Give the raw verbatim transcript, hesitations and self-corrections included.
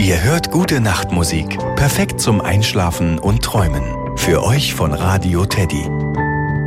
Ihr hört gute Nachtmusik, perfekt zum Einschlafen und Träumen. Für euch von Radio Teddy.